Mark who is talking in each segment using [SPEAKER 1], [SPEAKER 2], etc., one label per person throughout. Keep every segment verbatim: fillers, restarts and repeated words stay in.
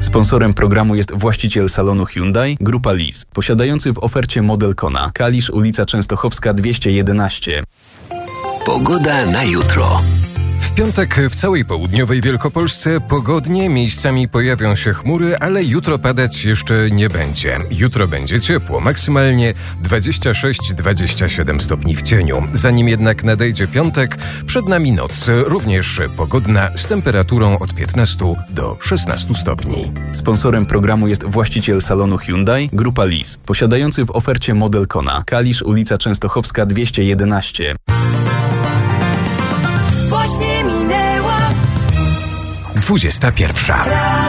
[SPEAKER 1] Sponsorem programu jest właściciel salonu Hyundai, Grupa Lis, posiadający w ofercie model Kona. Kalisz, ulica Częstochowska dwieście jedenaście.
[SPEAKER 2] Pogoda na jutro.
[SPEAKER 3] W piątek w całej południowej Wielkopolsce pogodnie, miejscami pojawią się chmury, ale jutro padać jeszcze nie będzie. Jutro będzie ciepło, maksymalnie dwadzieścia sześć dwadzieścia siedem stopni w cieniu. Zanim jednak nadejdzie piątek, przed nami noc, również pogodna, z temperaturą od piętnastu do szesnastu stopni.
[SPEAKER 1] Sponsorem programu jest właściciel salonu Hyundai, Grupa Lis, posiadający w ofercie model Kona. Kalisz, ulica Częstochowska dwieście jedenaście.
[SPEAKER 4] Właśnie minęła
[SPEAKER 3] dwudziesta pierwsza.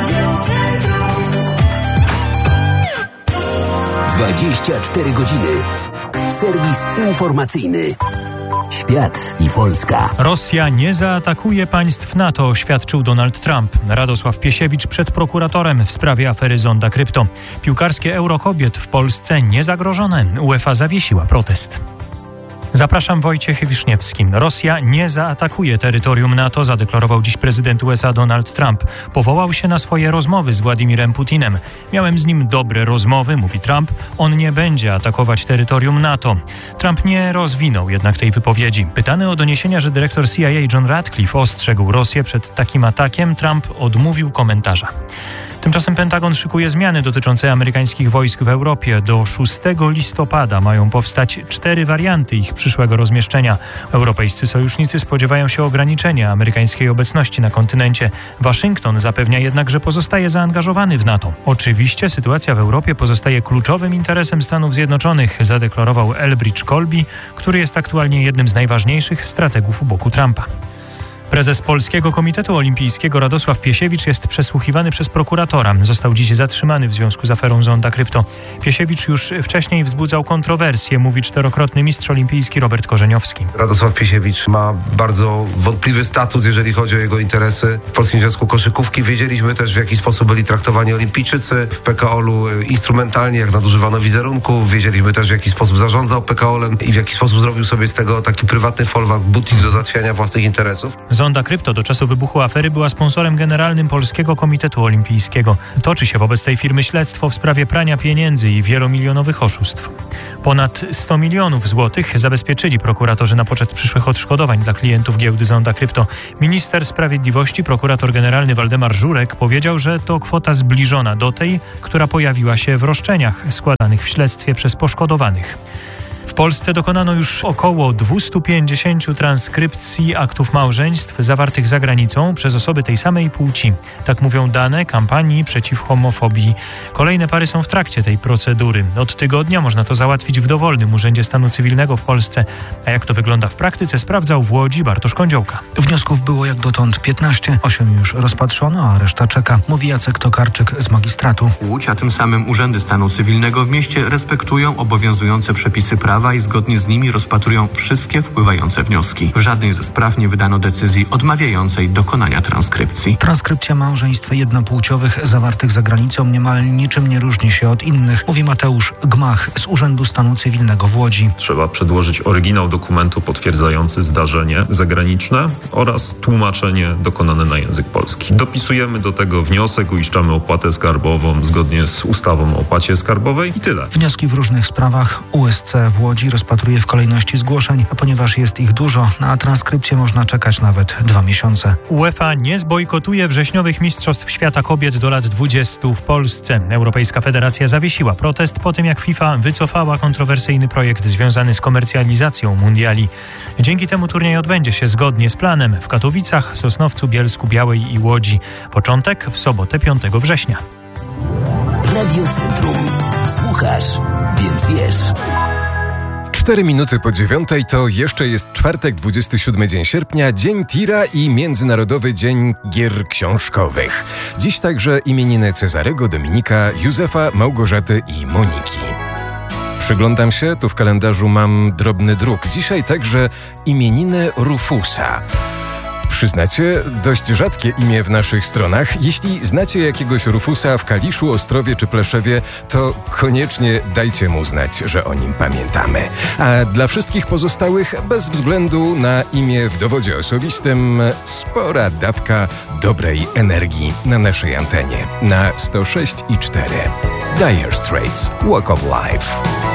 [SPEAKER 2] dwadzieścia cztery godziny. Serwis informacyjny. Świat i Polska.
[SPEAKER 5] Rosja nie zaatakuje państw NATO, oświadczył Donald Trump. Radosław Piesiewicz przed prokuratorem w sprawie afery Zonda Krypto. Piłkarskie Euro kobiet w Polsce niezagrożone. UEFA zawiesiła protest. Zapraszam, Wojciech Wiszniewski. Rosja nie zaatakuje terytorium NATO, zadeklarował dziś prezydent U S A Donald Trump. Powołał się na swoje rozmowy z Władimirem Putinem. Miałem z nim dobre rozmowy, mówi Trump. On nie będzie atakować terytorium NATO. Trump nie rozwinął jednak tej wypowiedzi. Pytany o doniesienia, że dyrektor C I A John Ratcliffe ostrzegł Rosję przed takim atakiem, Trump odmówił komentarza. Tymczasem Pentagon szykuje zmiany dotyczące amerykańskich wojsk w Europie. Do szóstego listopada mają powstać cztery warianty ich przyszłego rozmieszczenia. Europejscy sojusznicy spodziewają się ograniczenia amerykańskiej obecności na kontynencie. Waszyngton zapewnia jednak, że pozostaje zaangażowany w NATO. Oczywiście sytuacja w Europie pozostaje kluczowym interesem Stanów Zjednoczonych, zadeklarował Elbridge Colby, który jest aktualnie jednym z najważniejszych strategów u boku Trumpa. Prezes Polskiego Komitetu Olimpijskiego Radosław Piesiewicz jest przesłuchiwany przez prokuratora. Został dziś zatrzymany w związku z aferą Zonda Krypto. Piesiewicz już wcześniej wzbudzał kontrowersje, mówi czterokrotny mistrz olimpijski Robert Korzeniowski.
[SPEAKER 6] Radosław Piesiewicz ma bardzo wątpliwy status, jeżeli chodzi o jego interesy w Polskim Związku Koszykówki. Wiedzieliśmy też, w jaki sposób byli traktowani olimpijczycy w P K O L-u instrumentalnie, jak nadużywano wizerunku. Wiedzieliśmy też, w jaki sposób zarządzał P K O L-em i w jaki sposób zrobił sobie z tego taki prywatny folwark, butik do załatwiania własnych interesów.
[SPEAKER 5] Zonda Krypto do czasu wybuchu afery była sponsorem generalnym Polskiego Komitetu Olimpijskiego. Toczy się wobec tej firmy śledztwo w sprawie prania pieniędzy i wielomilionowych oszustw. Ponad sto milionów złotych zabezpieczyli prokuratorzy na poczet przyszłych odszkodowań dla klientów giełdy Zonda Krypto. Minister Sprawiedliwości, prokurator generalny Waldemar Żurek powiedział, że to kwota zbliżona do tej, która pojawiła się w roszczeniach składanych w śledztwie przez poszkodowanych. W Polsce dokonano już około dwieście pięćdziesiąt transkrypcji aktów małżeństw zawartych za granicą przez osoby tej samej płci. Tak mówią dane kampanii przeciw homofobii. Kolejne pary są w trakcie tej procedury. Od tygodnia można to załatwić w dowolnym Urzędzie Stanu Cywilnego w Polsce. A jak to wygląda w praktyce, sprawdzał w Łodzi Bartosz Kądziołka.
[SPEAKER 7] Wniosków było jak dotąd piętnaście, osiem już rozpatrzono, a reszta czeka, mówi Jacek Tokarczyk z magistratu.
[SPEAKER 8] Łódź, a tym samym Urzędy Stanu Cywilnego w mieście respektują obowiązujące przepisy prawa i zgodnie z nimi rozpatrują wszystkie wpływające wnioski. W żadnej ze spraw nie wydano decyzji odmawiającej dokonania transkrypcji.
[SPEAKER 7] Transkrypcja małżeństw jednopłciowych zawartych za granicą niemal niczym nie różni się od innych, mówi Mateusz Gmach z Urzędu Stanu Cywilnego w Łodzi.
[SPEAKER 9] Trzeba przedłożyć oryginał dokumentu potwierdzający zdarzenie zagraniczne oraz tłumaczenie dokonane na język polski. Dopisujemy do tego wniosek, uiszczamy opłatę skarbową zgodnie z ustawą o opłacie skarbowej i tyle.
[SPEAKER 7] Wnioski w różnych sprawach U S C w Łodzi rozpatruje w kolejności zgłoszeń, a ponieważ jest ich dużo, na transkrypcję można czekać nawet dwa miesiące.
[SPEAKER 5] UEFA nie zbojkotuje wrześniowych Mistrzostw Świata Kobiet do lat dwudziestu w Polsce. Europejska Federacja zawiesiła protest po tym, jak FIFA wycofała kontrowersyjny projekt związany z komercjalizacją mundiali. Dzięki temu turniej odbędzie się zgodnie z planem w Katowicach, Sosnowcu, Bielsku Białej i Łodzi. Początek w sobotę piątego września.
[SPEAKER 2] Radio Centrum. Słuchasz, więc wiesz.
[SPEAKER 3] Cztery minuty po dziewiątej to jeszcze jest czwartek, dwudziesty siódmy dzień sierpnia, Dzień Tira i Międzynarodowy Dzień Gier Książkowych. Dziś także imieniny Cezarego, Dominika, Józefa, Małgorzaty i Moniki. Przyglądam się, tu w kalendarzu mam drobny druk. Dzisiaj także imieniny Rufusa. Przyznacie, dość rzadkie imię w naszych stronach. Jeśli znacie jakiegoś Rufusa w Kaliszu, Ostrowie czy Pleszewie, to koniecznie dajcie mu znać, że o nim pamiętamy. A dla wszystkich pozostałych, bez względu na imię w dowodzie osobistym, spora dawka dobrej energii na naszej antenie na sto sześć i cztery. Dire Straits, Walk of Life.